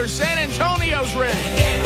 whether San Antonio's ready.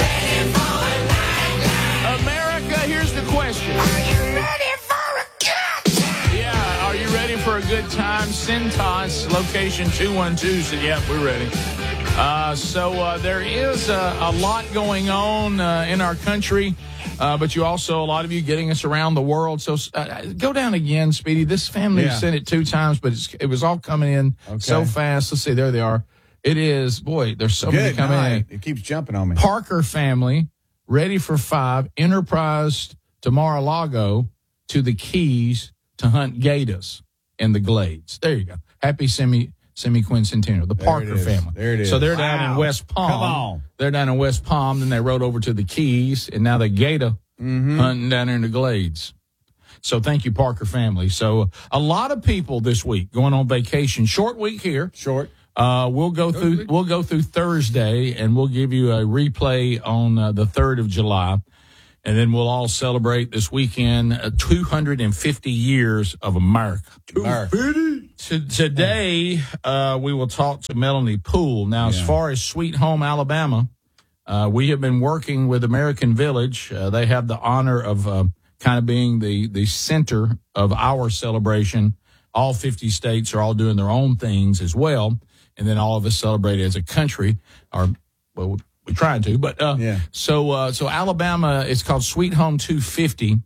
America, here's the question. Are you ready for a good time? Yeah, are you ready for a good time? Cintas, location 212 said, yep, we're ready. So there is a lot going on in our country, but you also, a lot of you getting us around the world. So go down again, Speedy. This family sent it 2 times, but it was all coming in so fast. Let's see, there they are. It is, boy, there's so many coming in. It keeps jumping on me. Parker family, ready for 5. Enterprise to Mar-a-Lago to the Keys to hunt gators in the Glades. There you go. Happy semi-quincentennial. The Parker family. There it is. So they're down in West Palm. Come on. They're down in West Palm. Then they rode over to the Keys, and now they're gator hunting down there in the Glades. So thank you, Parker family. So a lot of people this week going on vacation. Short week here. Short. We'll go through Thursday, and we'll give you a replay on the 3rd of July, and then we'll all celebrate this weekend 250 years of America. 250. Today, we will talk to Melanie Poole. Now, as far as Sweet Home Alabama, we have been working with American Village. They have the honor of kind of being the center of our celebration. All 50 states are all doing their own things as well. And then all of us celebrate as a country, or well, we're trying to. But so Alabama, it's called Sweet Home 250.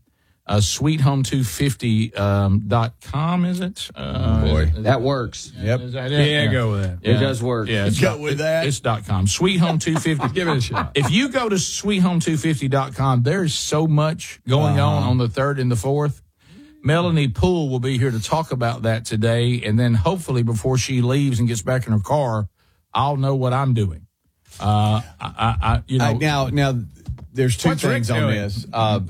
SweetHome250.com, is it? Boy, that works. Yep. Is that it? Yeah, go with that. Yeah. It does work. Yeah, Go with that. It's .com. Sweet Home 250. Give it a shot. If you go to SweetHome250.com, there's so much going on the 3rd and the 4th. Melanie Poole will be here to talk about that today, and then hopefully before she leaves and gets back in her car, I'll know what I'm doing. Now there's 2 things on this.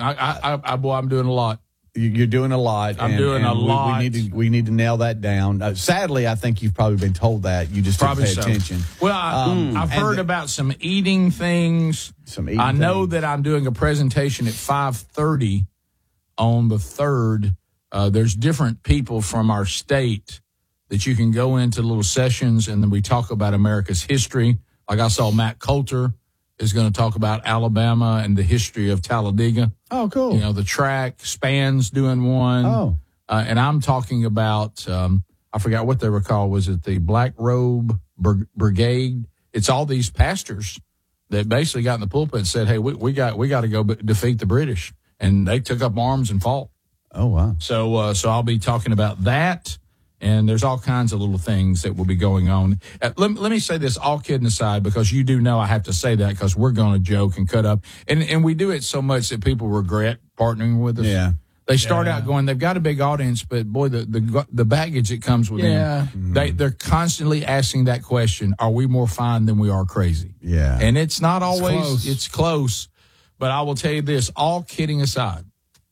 I'm doing a lot. You're doing a lot. I'm doing a lot. We need to nail that down. Sadly, I think you've probably been told that. You just didn't pay attention. Well, I've heard about some eating things. I know that I'm doing a presentation at 5:30 on the 3rd. There's different people from our state that you can go into little sessions, and then we talk about America's history. Like I saw Matt Coulter is going to talk about Alabama and the history of Talladega. Oh, cool. You know, the track. Span's doing one. Oh. And I'm talking about, I forgot what they were called. Was it the Black Robe Brigade? It's all these pastors that basically got in the pulpit and said, hey, we got to go defeat the British. And they took up arms and fought. Oh, wow. So I'll be talking about that, and there's all kinds of little things that will be going on. Let me say this, all kidding aside, because you do know I have to say that because we're going to joke and cut up. And we do it so much that people regret partnering with us. Yeah. They start out going, they've got a big audience, but, boy, the baggage that comes with them. They're constantly asking that question, are we more fine than we are crazy? Yeah. And it's not always, it's close. But I will tell you this, all kidding aside,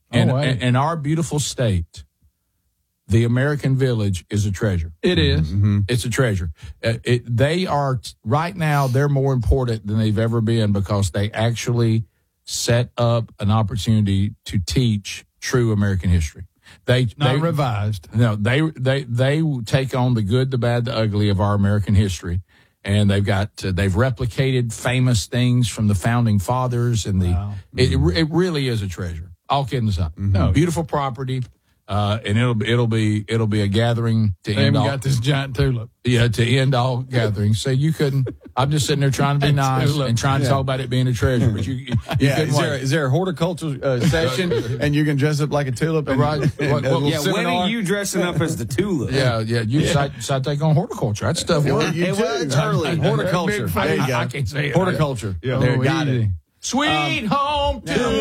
in our beautiful state, the American Village is a treasure. It is. Mm-hmm. It's a treasure. They are, right now, they're more important than they've ever been because they actually set up an opportunity to teach true American history. They revised. No, they take on the good, the bad, the ugly of our American history. And they've replicated famous things from the founding fathers, and it really is a treasure. All kidding aside, beautiful property, and it'll be a gathering to end all. Got this giant tulip. Yeah, to end all gatherings. So you couldn't. I'm just sitting there trying to be nice and trying to talk about it being a treasure, but you couldn't wait. Is there a horticulture session and you can dress up like a tulip? And, Right. when are you dressing up as the tulip? Yeah. You decide to take on horticulture. That stuff works. It's early. Horticulture. There you go. I can't say it. Horticulture. Yeah. There, got it. Sweet Home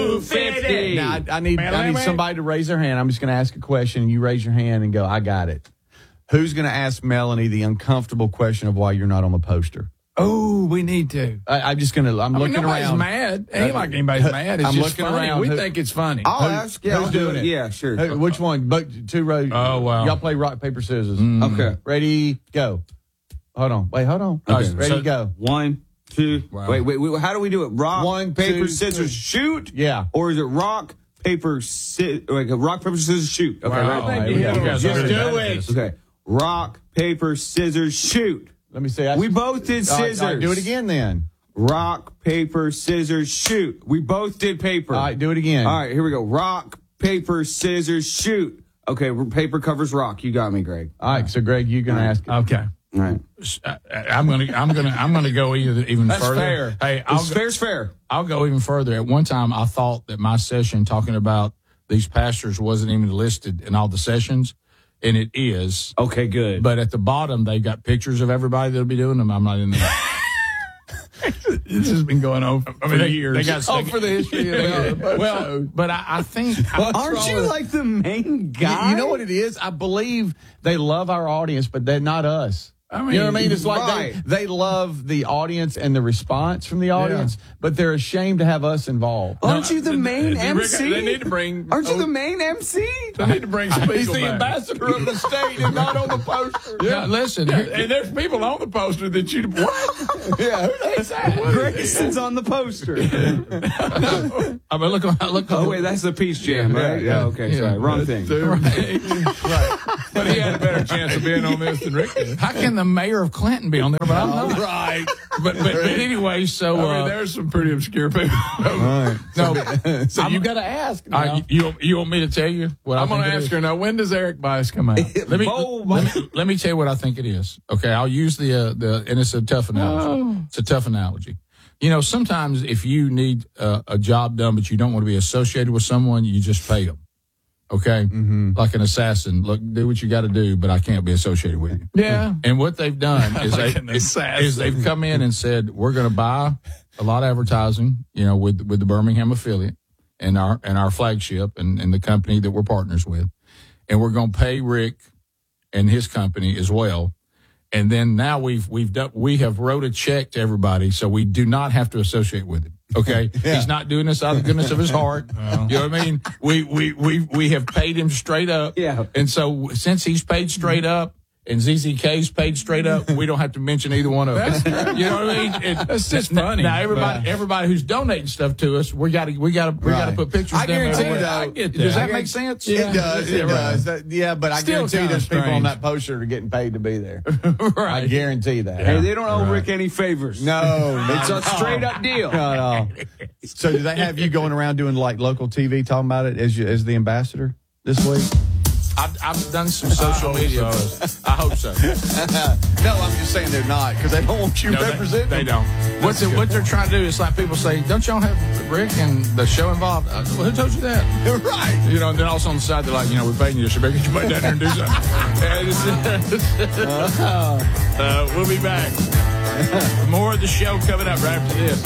250. Now, I need somebody to raise their hand. I'm just going to ask a question. You raise your hand and go, I got it. Who's going to ask Melanie the uncomfortable question of why you're not on the poster? Oh, we need to. I'm just going to, I'm looking nobody's around. mad. It ain't like anybody's mad. It's I'm just looking funny. around. We Who- think it's funny. I'll ask. Yeah, who's I'll do doing it? Yeah, sure. Which one? But 2 rows. Oh, wow. Y'all play rock, paper, scissors. Okay. Ready, go. Hold on. Wait, hold on. Okay. Ready, go. 1, 2. Wow. Wait. How do we do it? Rock, 1, paper, 2, scissors, 3. shoot? Yeah. Or is it rock, paper, rock, paper, scissors, shoot? Okay, Wow. right. You guys Just are do really bad at it. this. Okay. Rock, paper, scissors, shoot. Let me see. We both did All right, scissors. do it again then. Rock, paper, scissors, shoot. We both did paper. All right, do it again. All right, here we go. Rock, paper, scissors, shoot. Okay, paper covers rock. You got me, Greg. All right, so Greg, you're going to ask. Okay. All right. I'm gonna go even That's further. fair. Hey, Fair's fair. I'll go even further. At one time, I thought that my session talking about these pastors wasn't even listed in all the sessions, and it is. Okay, good. But at the bottom, they got pictures of everybody that'll be doing them. I'm not in there. This has been going on for years. They got For the history of the well, but I think Aren't you like the main guy? You know what it is? I believe they love our audience, but they're not us. I mean, you know what I mean? It's like right. they love the audience and the response from the audience, but they're ashamed to have us involved. Aren't you the main MC? They need to bring. Aren't you the main MC? They need to bring some people He's the back. ambassador of the state and not on the poster. Yeah, listen. And there's people on the poster that you what? Yeah, who's that? Grayson's on the poster. I mean, look. Oh, wait, that's the Peace Jam, right? Yeah, okay, sorry. Wrong thing. Right. But he had a better chance of being on this than Rick did. How can the mayor of Clinton be on there? But I'm not. Right. But anyway, so I mean, there's some pretty obscure people. no. So you got to ask. Now. You want me to tell you what I'm I going think to it ask is? her now, when does Eric Bias come out? Let me tell you what I think it is. Okay, I'll use the and it's a tough analogy. It's a tough analogy. You know, sometimes if you need a job done, but you don't want to be associated with someone, you just pay them. Okay, like an assassin. Look, do what you got to do, but I can't be associated with you. Yeah. And what they've done is, Like an assassin. is they've come in and said, we're going to buy a lot of advertising, you know, with the Birmingham affiliate and our flagship and the company that we're partners with. And we're going to pay Rick and his company as well. And then now we have wrote a check to everybody, so we do not have to associate with him. Okay, He's not doing this out of the goodness of his heart. You know what I mean? We have paid him straight up. Yeah. And so since he's paid straight up and ZZK's paid straight up, we don't have to mention either one of them. You know what I mean? That's just funny. Now everybody who's donating stuff to us, we got to put pictures. I guarantee of them. you, I get that. Does that make sense? It does. It does. But I Still guarantee you there's kinda people on strange. that poster that are getting paid to be there. Right. I guarantee that. Hey, they don't owe Rick any favors. No, It's a straight up deal. No. So do they have you going around doing like local TV talking about it as the ambassador this week? I've done some social media. I hope so. No, I'm just saying they're not because they don't want you No, representing. They don't. What they're trying to do is like people say, don't y'all have Rick and the show involved? Well, who told you that? Right. You know, and then also on the side, they're like, you know, we're paying you, so better get your butt down there and do something. We'll be back. More of the show coming up right after this.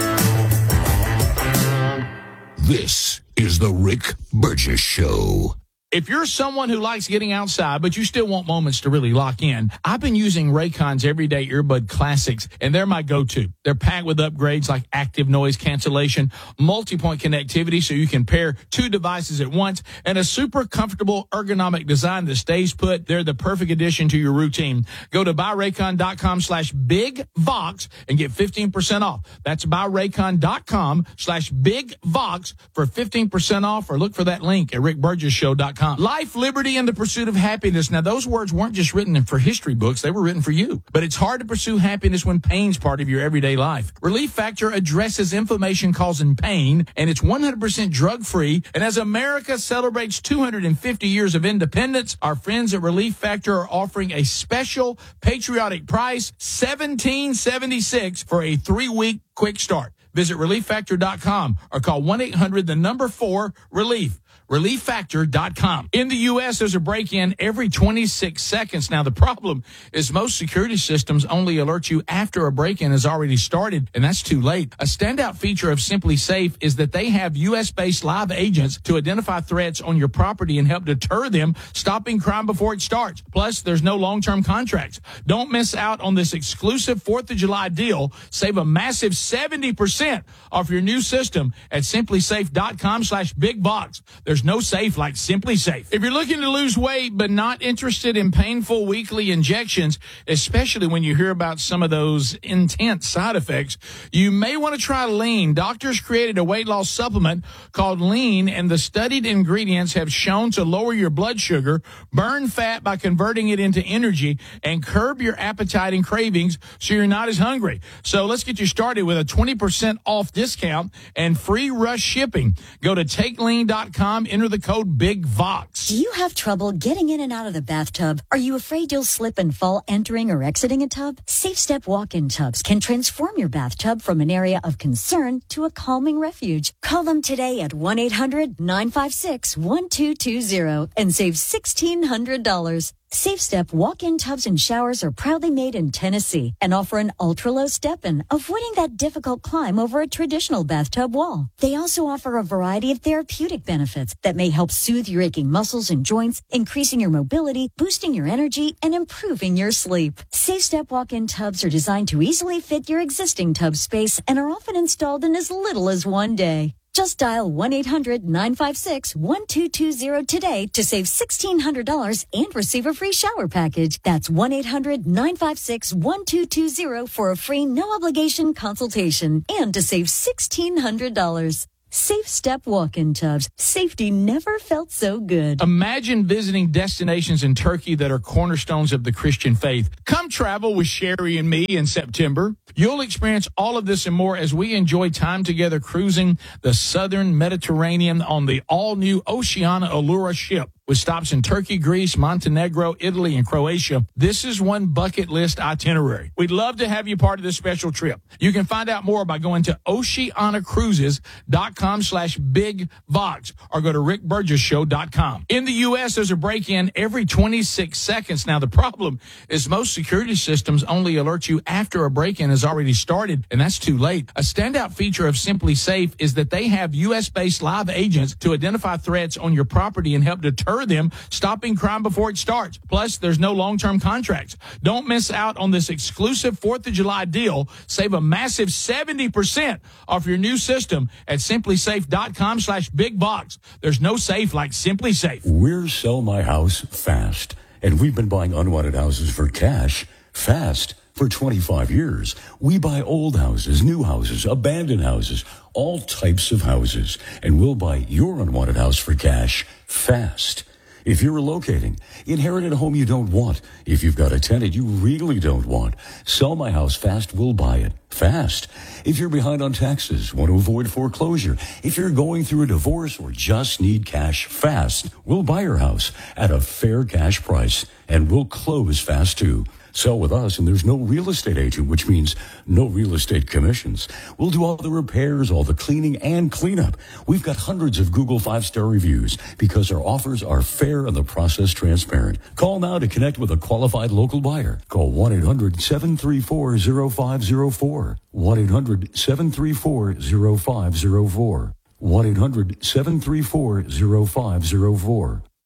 This is the Rick Burgess Show. If you're someone who likes getting outside, but you still want moments to really lock in, I've been using Raycon's Everyday Earbud Classics, and they're my go-to. They're packed with upgrades like active noise cancellation, multi-point connectivity so you can pair two devices at once, and a super comfortable ergonomic design that stays put. They're the perfect addition to your routine. Go to buyraycon.com/bigvox and get 15% off. That's buyraycon.com/bigvox for 15% off, or look for that link at rickburgesshow.com. Life, liberty, and the pursuit of happiness. Now, those words weren't just written for history books. They were written for you. But it's hard to pursue happiness when pain's part of your everyday life. Relief Factor addresses inflammation-causing pain, and it's 100% drug-free. And as America celebrates 250 years of independence, our friends at Relief Factor are offering a special patriotic price, $17.76 for a 3-week quick start. Visit ReliefFactor.com or call 1-800-4-RELIEF. ReliefFactor.com. In the U.S., there's a break-in every 26 seconds. Now, the problem is most security systems only alert you after a break-in has already started, and that's too late. A standout feature of Simply Safe is that they have U.S.-based live agents to identify threats on your property and help deter them, stopping crime before it starts. Plus, there's no long-term contracts. Don't miss out on this exclusive 4th of July deal. Save a massive 70% off your new system at simplysafe.com/bigbox. There's no safe like Simply Safe. If you're looking to lose weight but not interested in painful weekly injections, especially when you hear about some of those intense side effects, you may want to try Lean. Doctors created a weight loss supplement called Lean, and the studied ingredients have shown to lower your blood sugar, burn fat by converting it into energy, and curb your appetite and cravings so you're not as hungry. So let's get you started with a 20% off discount and free rush shipping. Go to TakeLean.com, enter the code BIGVOX. Do you have trouble getting in and out of the bathtub? Are you afraid you'll slip and fall entering or exiting a tub? Safe Step walk-in tubs can transform your bathtub from an area of concern to a calming refuge. Call them today at 1-800-956-1220 and save $1,600. Safe Step walk-in tubs and showers are proudly made in Tennessee and offer an ultra-low step-in, avoiding that difficult climb over a traditional bathtub wall. They also offer a variety of therapeutic benefits that may help soothe your aching muscles and joints, increasing your mobility, boosting your energy, and improving your sleep. Safe Step walk-in tubs are designed to easily fit your existing tub space and are often installed in as little as one day. Just dial 1-800-956-1220 today to save $1,600 and receive a free shower package. That's 1-800-956-1220 for a free no-obligation consultation and to save $1,600. Safe Step walk-in tubs. Safety never felt so good. Imagine visiting destinations in Turkey that are cornerstones of the Christian faith. Come travel with Sherry and me in September. You'll experience all of this and more as we enjoy time together cruising the southern Mediterranean on the all-new Oceania Allura ship. With stops in Turkey, Greece, Montenegro, Italy, and Croatia, this is one bucket list itinerary. We'd love to have you part of this special trip. You can find out more by going to oceanacruises.com/bigvox or go to rickburgesshow.com. In the U.S., there's a break-in every 26 seconds. Now, the problem is most security systems only alert you after a break-in has already started, and that's too late. A standout feature of Simply Safe is that they have U.S.-based live agents to identify threats on your property and help deter them, stopping crime before it starts. Plus, there's no long-term contracts. Don't miss out on this exclusive 4th of July deal. Save a massive 70% off your new system at simplysafe.com/bigbox. There's no safe like Simply Safe. We're Sell My House Fast, and we've been buying unwanted houses for cash fast for 25 years. We buy old houses, new houses, abandoned houses, all types of houses, and we'll buy your unwanted house for cash fast. If you're relocating, inherited a home you don't want, if you've got a tenant you really don't want, Sell My House Fast will buy it fast. If you're behind on taxes, want to avoid foreclosure, if you're going through a divorce or just need cash fast, we'll buy your house at a fair cash price, and we'll close fast too. Sell with us, and there's no real estate agent, which means no real estate commissions. We'll do all the repairs, all the cleaning, and cleanup. We've got hundreds of Google 5-star reviews because our offers are fair and the process transparent. Call now to connect with a qualified local buyer. Call 1-800-734-0504. 1-800-734-0504. 1-800-734-0504.